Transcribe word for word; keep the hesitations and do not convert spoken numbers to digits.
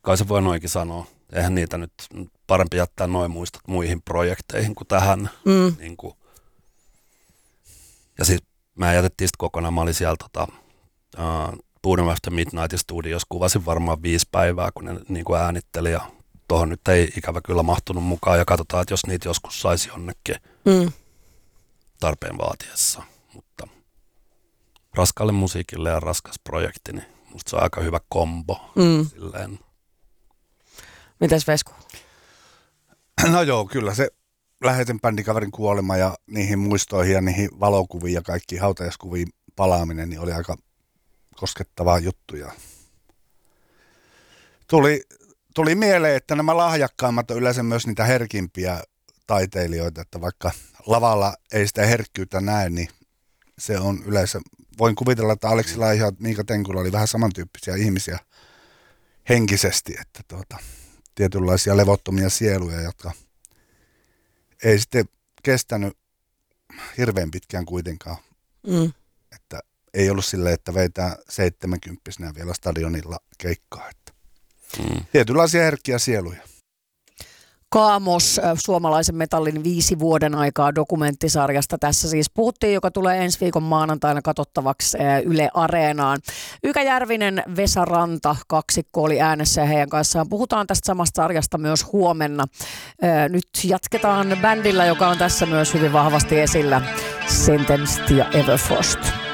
kai se voi noinkin sanoa. Eihän niitä nyt parempi jättää noin muistot muihin projekteihin kuin tähän. Mm. Niin kuin. Ja siis mä jätettiin sitten kokonaan, mä olin siellä tota, uh, Boredom After Midnight Studios, kuvasin varmaan viisi päivää, kun ne niin kuin äänitteli ja tuohon nyt ei ikävä kyllä mahtunut mukaan ja katsotaan, että jos niitä joskus saisi jonnekin mm. tarpeen vaatiessa. Mutta raskaalle musiikille ja raskas projekti, niin musta se on aika hyvä kombo. Mm. Silleen. Mites Vesku? No joo, kyllä se läheisen bändikaverin kuolema ja niihin muistoihin ja niihin valokuviin ja kaikkiin hautajaiskuviin palaaminen niin oli aika koskettavaa juttuja. Tuli, tuli mieleen, että nämä lahjakkaimmat on yleensä myös niitä herkimpiä taiteilijoita, että vaikka lavalla ei sitä herkkyyttä näe, niin se on yleensä, voin kuvitella, että Aleksi Laiho ja Miika Tenkula oli vähän samantyyppisiä ihmisiä henkisesti, että tuota, tietynlaisia levottomia sieluja, jotka ei sitten kestänyt hirveän pitkään kuitenkaan. Mm. Että ei ollut silleen, että veitään seitsemänkymppisenä vielä stadionilla keikkaa. Että Mm. tietynlaisia herkkiä sieluja. Kaamos, suomalaisen metallin viisi vuoden aikaa dokumenttisarjasta tässä siis puhuttiin, joka tulee ensi viikon maanantaina katsottavaksi Yle Areenaan. Ykä Järvinen, Vesa Ranta, kaksikko oli äänessä ja heidän kanssaan puhutaan tästä samasta sarjasta myös huomenna. Nyt jatketaan bändillä, joka on tässä myös hyvin vahvasti esillä, Sentenced ja Everfrost.